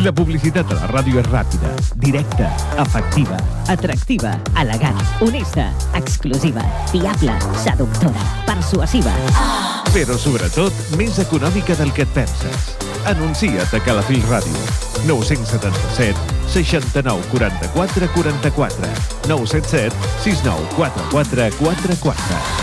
La publicitat a la ràdio és ràpida, directa, efectiva, atractiva, elegant, honesta, exclusiva, fiable, seductora, persuasiva. però sobretot més econòmica del que et penses. Anuncia't a Calafell Ràdio. 977 69 44 44 977 69 44 44.